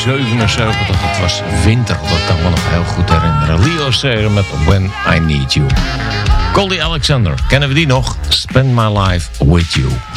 1977. Het was winter, dat kan me nog heel goed herinneren. Leo Sayer met When I Need You. Goldie Alexander, kennen we die nog? Spend My Life With You.